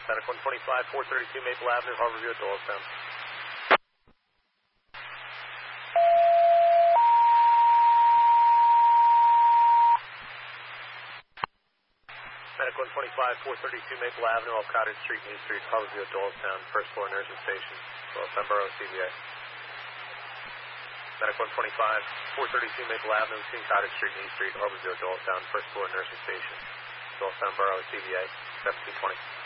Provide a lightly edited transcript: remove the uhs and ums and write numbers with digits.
Medic 125, 432 Maple Avenue, Harborview at Doylestown. Medic 125, 432 Maple Avenue, off Cottage Street, New Street, Harborview at Doylestown, first floor nursing station, Doylestown Borough, CVA. Medic 125, 432 Maple Avenue, between Cottage Street, New Street, Harborview at Doylestown, first floor nursing station, Doylestown Borough, CVA, 1720.